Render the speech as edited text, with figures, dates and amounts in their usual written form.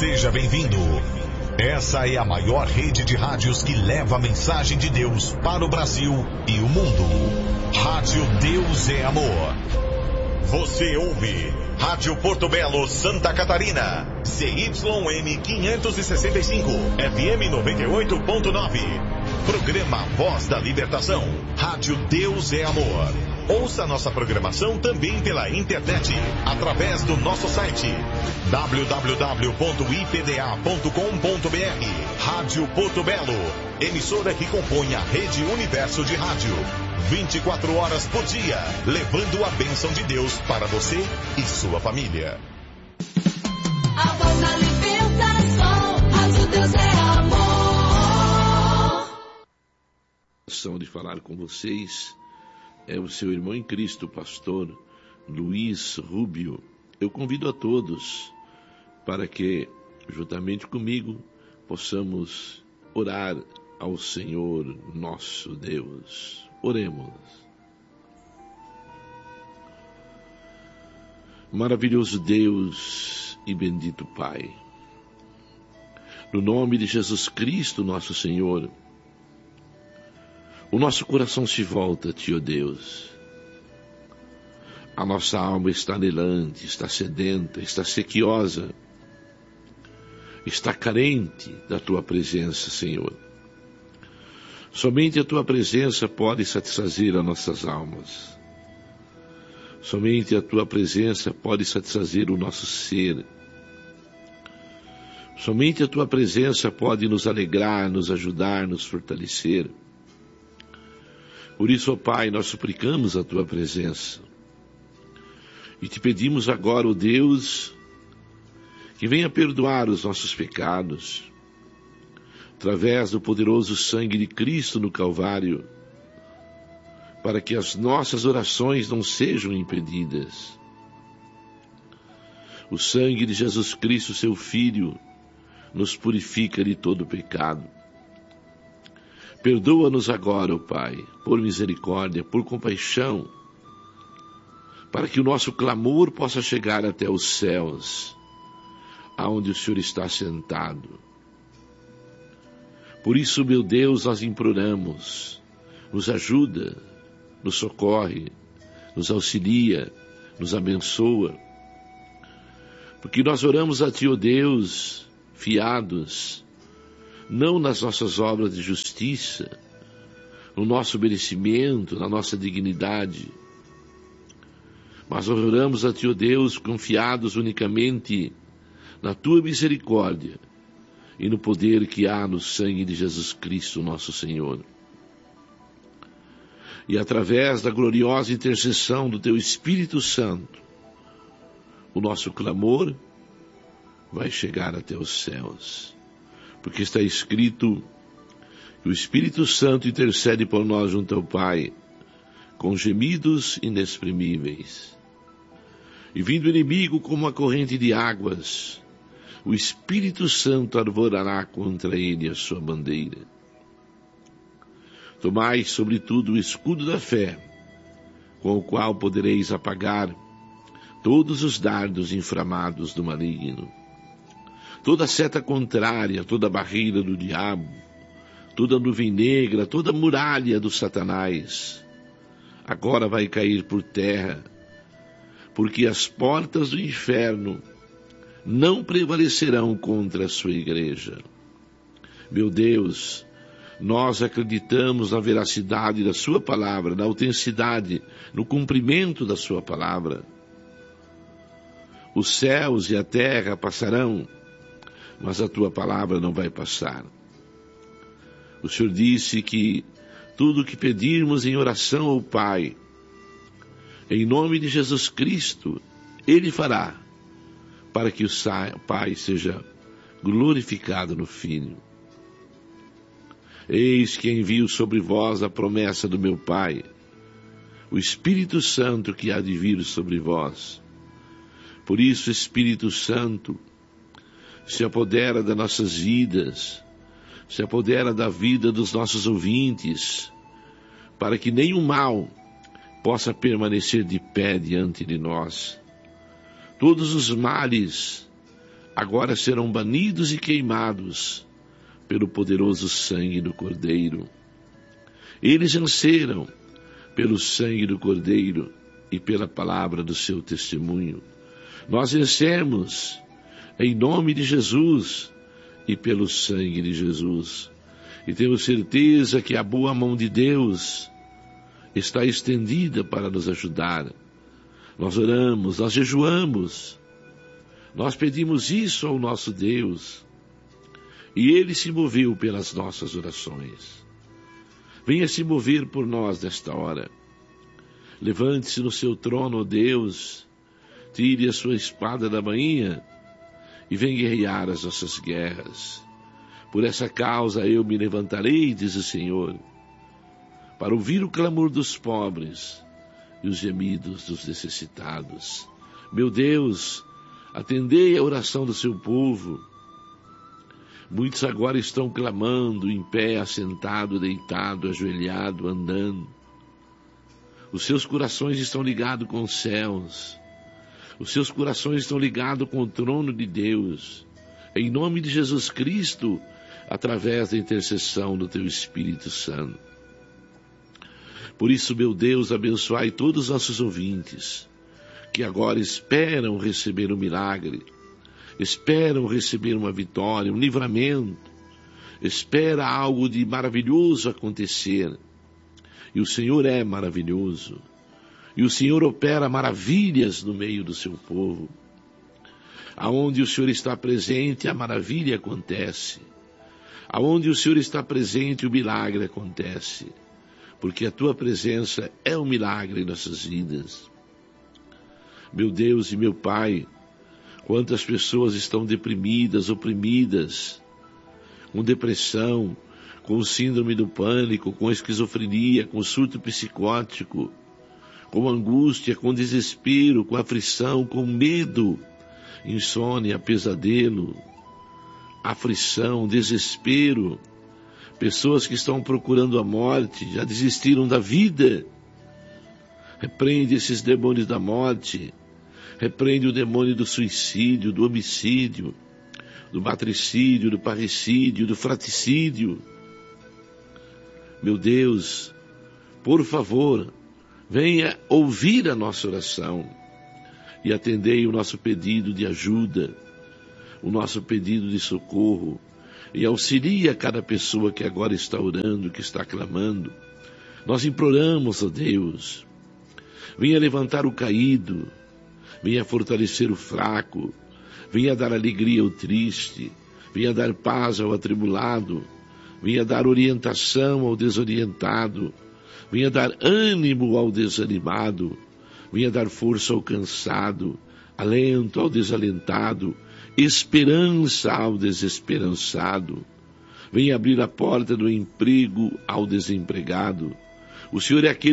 Seja bem-vindo. Essa é a maior rede de rádios que leva a mensagem de Deus para o Brasil e o mundo. Rádio Deus é Amor. Você ouve Rádio Porto Belo, Santa Catarina. CYM 565, FM 98.9. Programa Voz da Libertação. Rádio Deus é Amor. Ouça nossa programação também pela internet, através do nosso site www.ipda.com.br. Rádio Porto Belo, emissora que compõe a Rede Universo de Rádio. 24 horas por dia, levando a bênção de Deus para você e sua família. A Voz da Libertação, Rádio Deus é Amor. De falar com vocês é o seu irmão em Cristo, pastor Luiz Rubio. Eu convido a todos para que, juntamente comigo, possamos orar ao Senhor nosso Deus. Oremos. Maravilhoso Deus e bendito Pai, no nome de Jesus Cristo, nosso Senhor, o nosso coração se volta a Ti, ó Deus. A nossa alma está anelante, está sedenta, está sequiosa, está carente da Tua presença, Senhor. Somente a Tua presença pode satisfazer as nossas almas. Somente a Tua presença pode satisfazer o nosso ser. Somente a Tua presença pode nos alegrar, nos ajudar, nos fortalecer. Por isso, ó Pai, nós suplicamos a Tua presença. E Te pedimos agora, ó Deus, que venha perdoar os nossos pecados, através do poderoso sangue de Cristo no Calvário, para que as nossas orações não sejam impedidas. O sangue de Jesus Cristo, Seu Filho, nos purifica de todo pecado. Perdoa-nos agora, ó Pai, por misericórdia, por compaixão, para que o nosso clamor possa chegar até os céus, aonde o Senhor está sentado. Por isso, meu Deus, nós imploramos, nos ajuda, nos socorre, nos auxilia, nos abençoa, porque nós oramos a Ti, ó Deus, fiados, não nas nossas obras de justiça, no nosso merecimento, na nossa dignidade, mas oramos a Ti, ó Deus, confiados unicamente na Tua misericórdia e no poder que há no sangue de Jesus Cristo, nosso Senhor. E através da gloriosa intercessão do Teu Espírito Santo, o nosso clamor vai chegar até os céus. Porque está escrito que o Espírito Santo intercede por nós junto ao Pai, com gemidos inexprimíveis. E vindo o inimigo como uma corrente de águas, o Espírito Santo arvorará contra ele a sua bandeira. Tomai, sobretudo, o escudo da fé, com o qual podereis apagar todos os dardos inflamados do maligno. Toda seta contrária, toda barreira do diabo, toda nuvem negra, toda muralha do Satanás, agora vai cair por terra, porque as portas do inferno não prevalecerão contra a sua igreja. Meu Deus, nós acreditamos na veracidade da sua palavra, na autenticidade, no cumprimento da sua palavra. Os céus e a terra passarão, mas a tua palavra não vai passar. O Senhor disse que tudo o que pedirmos em oração ao Pai, em nome de Jesus Cristo, Ele fará, para que o Pai seja glorificado no Filho. Eis que envio sobre vós a promessa do meu Pai, o Espírito Santo que há de vir sobre vós. Por isso, Espírito Santo, se apodera das nossas vidas, se apodera da vida dos nossos ouvintes, para que nenhum mal possa permanecer de pé diante de nós. Todos os males agora serão banidos e queimados pelo poderoso sangue do Cordeiro. Eles venceram pelo sangue do Cordeiro e pela palavra do seu testemunho. Nós vencemos em nome de Jesus e pelo sangue de Jesus. E temos certeza que a boa mão de Deus está estendida para nos ajudar. Nós oramos, nós jejuamos, nós pedimos isso ao nosso Deus, e Ele se moveu pelas nossas orações. Venha se mover por nós nesta hora. Levante-se no seu trono, ó Deus, tire a sua espada da bainha e venha guerrear as nossas guerras. Por essa causa eu me levantarei, diz o Senhor, para ouvir o clamor dos pobres e os gemidos dos necessitados. Meu Deus, atendei a oração do seu povo. Muitos agora estão clamando, em pé, assentado, deitado, ajoelhado, andando. Os seus corações estão ligados com os céus. Os seus corações estão ligados com o trono de Deus. Em nome de Jesus Cristo, através da intercessão do Teu Espírito Santo. Por isso, meu Deus, abençoai todos os nossos ouvintes, que agora esperam receber um milagre, esperam receber uma vitória, um livramento, espera algo de maravilhoso acontecer. E o Senhor é maravilhoso, e o Senhor opera maravilhas no meio do seu povo. Aonde o Senhor está presente, a maravilha acontece. Aonde o Senhor está presente, o milagre acontece. Porque a Tua presença é um milagre em nossas vidas. Meu Deus e meu Pai, quantas pessoas estão deprimidas, oprimidas, com depressão, com síndrome do pânico, com esquizofrenia, com surto psicótico, com angústia, com desespero, com aflição, com medo, insônia, pesadelo, aflição, desespero, pessoas que estão procurando a morte, já desistiram da vida. Repreende esses demônios da morte, repreende o demônio do suicídio, do homicídio, do matricídio, do parricídio, do fratricídio. Meu Deus, por favor, venha ouvir a nossa oração e atendei o nosso pedido de ajuda, o nosso pedido de socorro, e auxilia cada pessoa que agora está orando, que está clamando. Nós imploramos, ó Deus, venha levantar o caído, venha fortalecer o fraco, venha dar alegria ao triste, venha dar paz ao atribulado, venha dar orientação ao desorientado, venha dar ânimo ao desanimado, venha dar força ao cansado, alento ao desalentado, esperança ao desesperançado. Venha abrir a porta do emprego ao desempregado. O Senhor é aquele